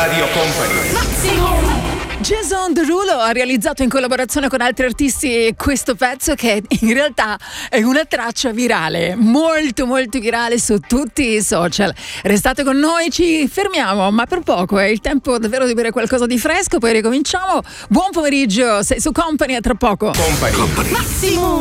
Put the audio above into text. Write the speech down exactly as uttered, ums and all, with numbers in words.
Radio Company. Jason Derulo ha realizzato in collaborazione con altri artisti questo pezzo che in realtà è una traccia virale, molto molto virale su tutti i social. Restate con noi, ci fermiamo, ma per poco è il tempo davvero di bere qualcosa di fresco, poi ricominciamo. Buon pomeriggio, sei su Company, a tra poco. Company. Company.